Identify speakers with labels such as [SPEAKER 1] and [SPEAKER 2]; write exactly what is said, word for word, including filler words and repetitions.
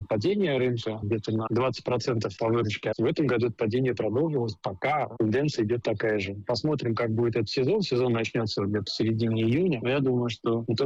[SPEAKER 1] падение рынка где-то на двадцать процентов по выручке. В этом году падение продолжилось, пока тенденция идет такая же. Посмотрим, как будет этот сезон. Сезон начнется где-то в середине июня. Но я думаю, что